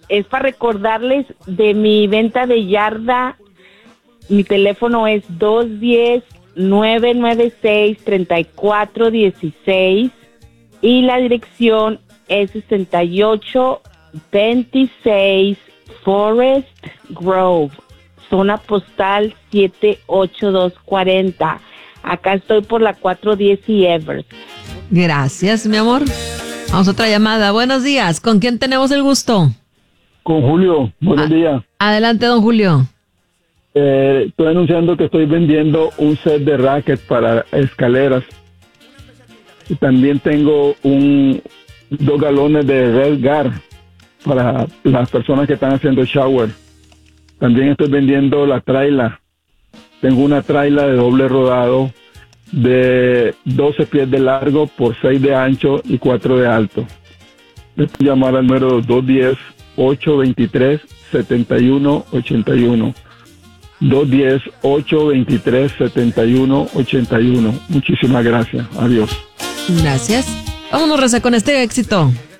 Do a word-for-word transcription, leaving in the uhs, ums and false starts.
es para recordarles de mi venta de yarda. Mi teléfono es dos uno cero, nueve nueve seis, tres cuatro uno seis y la dirección es sesenta y ocho veintiséis Forest Grove, zona postal siete ocho dos cuatro cero. Acá estoy por la cuatrocientos diez y Evers. Gracias, mi amor. Vamos a otra llamada. Buenos días. ¿Con quién tenemos el gusto? Con Julio. Buenos A- días. Adelante, don Julio. Eh, estoy anunciando que estoy vendiendo un set de rackets para escaleras. Y también tengo un dos galones de Red Gar para las personas que están haciendo shower. También estoy vendiendo la traila. Tengo una traila de doble rodado de doce pies de largo por seis de ancho y cuatro de alto. Les puedo llamar al número dos uno cero, ocho dos tres, siete uno ocho uno. dos uno cero, ocho dos tres, siete uno ocho uno. Muchísimas gracias. Adiós. Gracias. Vámonos, Reza, con este éxito.